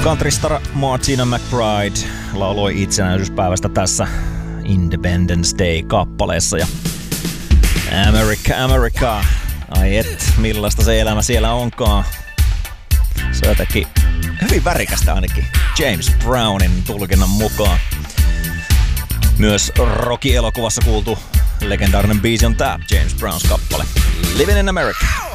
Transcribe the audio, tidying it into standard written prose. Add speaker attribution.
Speaker 1: Countrystar Martina McBride lauloi itsenäisyyspäivästä tässä Independence Day-kappaleessa. Ja America, ai et, millaista se elämä siellä onkaan. Se on jotenkin hyvin värikästä ainakin James Brownin tulkinnan mukaan. Myös Rocky-elokuvassa kuultu legendaarinen biisi on tää James Browns kappale Living in America.